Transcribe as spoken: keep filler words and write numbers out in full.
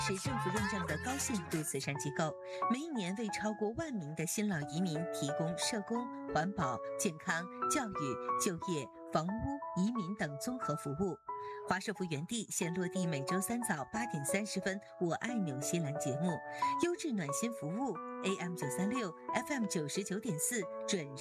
是政府认证的高信度慈善机构，每一年为超过万名的新老移民提供社工、环保、健康、教育、就业、房屋、移民等综合服务。华社福园地现落地每周三早八点三十分，我爱纽西兰节目，优质暖心服务 ，A M 九三六 ，F M 九十九点四，准时。